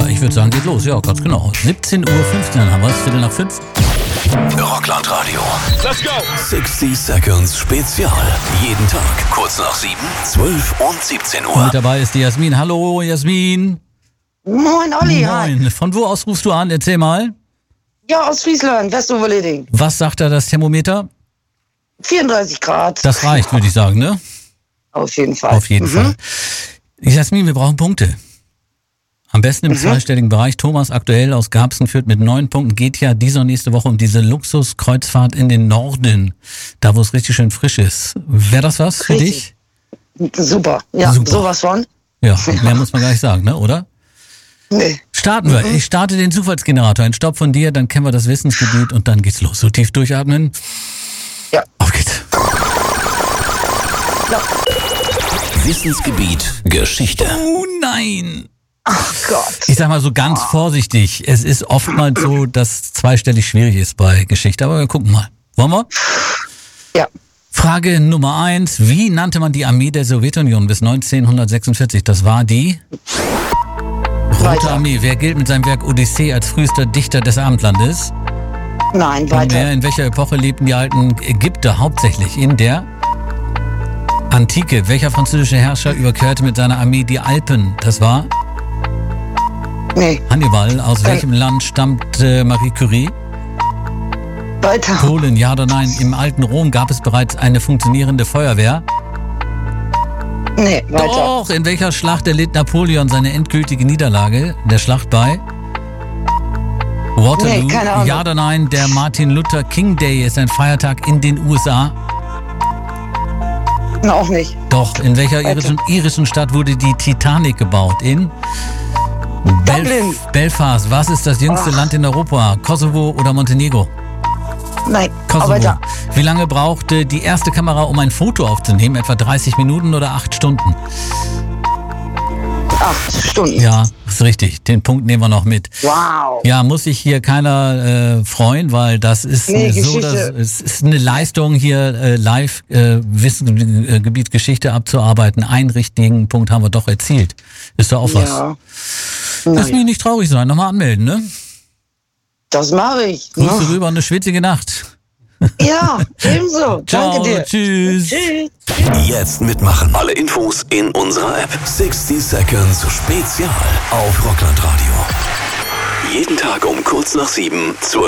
Ja, ich würde sagen, geht los. Ja, ganz genau. 17:15 Uhr haben wir es, 17:45. Rockland Radio. Let's go! 60 Seconds Spezial. Jeden Tag, kurz nach 7, 12 und 17 Uhr. Mit dabei ist die Jasmin. Hallo, Jasmin. Moin, Olli. Hi. Moin. Von wo aus rufst du an? Erzähl mal. Ja, aus Friesland, Westoverleding. Was sagt da das Thermometer? 34 Grad. Das reicht, würde ich sagen, ne? Auf jeden Fall. Auf jeden Fall. Jasmin, wir brauchen Punkte. Am besten im zweistelligen Bereich. Thomas aktuell aus Garbsen führt mit 9 Punkten. Geht ja diese und nächste Woche um diese Luxuskreuzfahrt in den Norden. Da, wo es richtig schön frisch ist. Wäre das was für dich? Super. Ja, Super. Sowas von. Ja, mehr muss man gar nicht sagen, ne? Oder? Nee. Starten wir. Ich starte den Zufallsgenerator. Ein Stopp von dir, dann kennen wir das Wissensgebiet und dann geht's los. So tief durchatmen. Ja. Auf geht's. Ja. Wissensgebiet Geschichte. Oh nein! Ach Gott. Ich sag mal so ganz vorsichtig. Es ist oftmals so, dass zweistellig schwierig ist bei Geschichte. Aber wir gucken mal. Wollen wir? Ja. Frage Nummer 1. Wie nannte man die Armee der Sowjetunion bis 1946? Das war die Rote Weiter. Armee. Wer gilt mit seinem Werk Odyssee als frühester Dichter des Abendlandes? Nein, weiter. In welcher Epoche lebten die alten Ägypter hauptsächlich? In der Antike. Welcher französische Herrscher überquerte mit seiner Armee die Alpen? Das war Nee, Hannibal. Aus welchem Land stammt Marie Curie? weiter. Polen, ja oder nein? Im alten Rom gab es bereits eine funktionierende Feuerwehr. Nee, weiter. Doch, in welcher Schlacht erlitt Napoleon seine endgültige Niederlage? Der Schlacht bei Waterloo? Nee, keine Ahnung. Ja oder nein? Der Martin Luther King Day ist ein Feiertag in den USA. Na, auch nicht. Doch, in welcher irischen Stadt wurde die Titanic gebaut? In Dublin. Belfast. Was ist das jüngste Land in Europa? Kosovo oder Montenegro? Nein, Kosovo. weiter. Wie lange brauchte die erste Kamera, um ein Foto aufzunehmen? Etwa 30 Minuten oder 8 Stunden? 8 Stunden. Ja, ist richtig. Den Punkt nehmen wir noch mit. Wow. Ja, muss sich hier keiner freuen, weil das ist Nee, so, Geschichte. es ist eine Leistung hier live Wissensgebiet Geschichte abzuarbeiten. Einen richtigen Punkt haben wir doch erzielt. Ist doch auch was. Ja. Lass mich nicht traurig sein. Nochmal anmelden, ne? Das mache ich. Grüße rüber, eine schwitzige Nacht. Ja, ebenso. Ciao, Danke dir. tschüss. Tschüss. Jetzt mitmachen. Alle Infos in unserer App. 60 Seconds Spezial auf Rockland Radio. Jeden Tag um kurz nach 7, 12.